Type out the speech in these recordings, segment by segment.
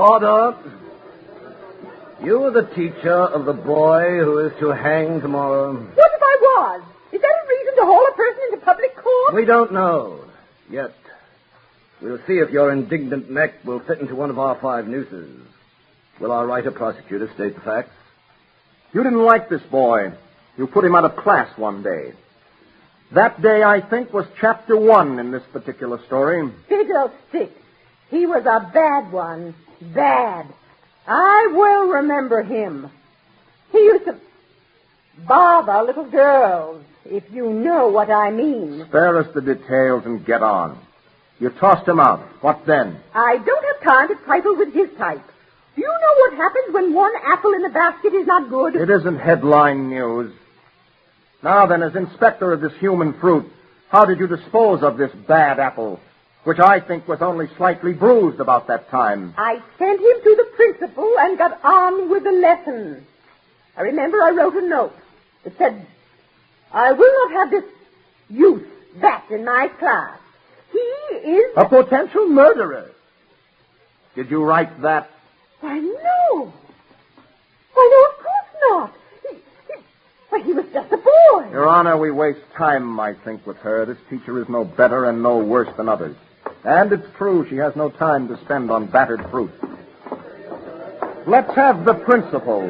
Order. You are the teacher of the boy who is to hang tomorrow. What if I was? Is that a reason to haul a person into public court? We don't know yet. We'll see if your indignant neck will fit into one of our 5 nooses. Will our writer prosecutor state the facts? You didn't like this boy. You put him out of class one day. That day, I think, was chapter 1 in this particular story. Fiddlestick. He was a bad one. Bad. I will remember him. He used to bother little girls, if you know what I mean. Spare us the details and get on. You tossed him out. What then? I don't have time to trifle with his type. Do you know what happens when one apple in the basket is not good? It isn't headline news. Now then, as inspector of this human fruit, how did you dispose of this bad apple, which I think was only slightly bruised about that time? I sent him to the principal and got on with the lesson. I remember I wrote a note that said, I will not have this youth back in my class. He is a potential murderer. Did you write that? Why, no. Why, no, of course not. He was just a boy. Your Honor, we waste time, I think, with her. This teacher is no better and no worse than others. And it's true, she has no time to spend on battered fruit. Let's have the principal.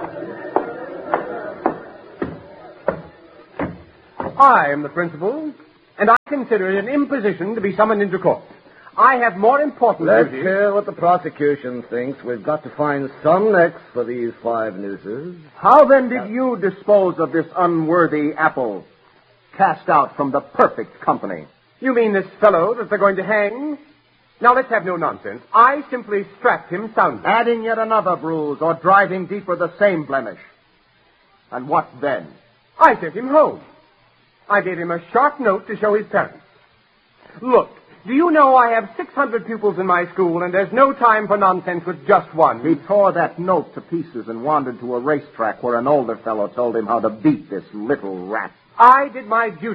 I am the principal, and I consider it an imposition to be summoned into court. I have more important Let's duties. hear what the prosecution thinks. We've got to find some necks for these 5 nooses. How then did you dispose of this unworthy apple, cast out from the perfect company? You mean this fellow that they're going to hang? Now, let's have no nonsense. I simply strapped him soundly. Adding yet another bruise or driving deeper the same blemish. And what then? I sent him home. I gave him a sharp note to show his parents. Look, do you know I have 600 pupils in my school, and there's no time for nonsense with just one? He tore that note to pieces and wandered to a racetrack where an older fellow told him how to beat this little rat. I did my duty.